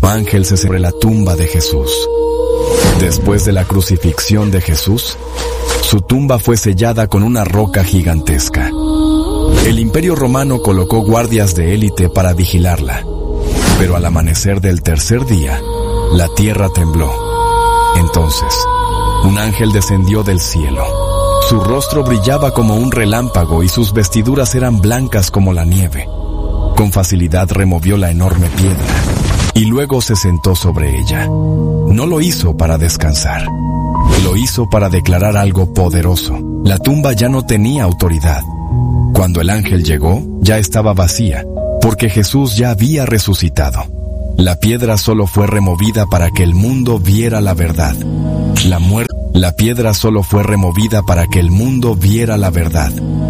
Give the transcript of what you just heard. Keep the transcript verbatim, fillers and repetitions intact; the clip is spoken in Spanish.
ángel se sobre la tumba de Jesús. Después de la crucifixión de Jesús, su tumba fue sellada con una roca gigantesca. El Imperio Romano colocó guardias de élite para vigilarla, pero al amanecer del tercer día, la tierra tembló. Entonces, un ángel descendió del cielo. Su rostro brillaba como un relámpago y sus vestiduras eran blancas como la nieve. Con facilidad removió la enorme piedra y luego se sentó sobre ella. No lo hizo para descansar. Lo hizo para declarar algo poderoso. La tumba ya no tenía autoridad. Cuando el ángel llegó, ya estaba vacía, porque Jesús ya había resucitado. La piedra solo fue removida para que el mundo viera la verdad. La muerte, la piedra solo fue removida para que el mundo viera la verdad.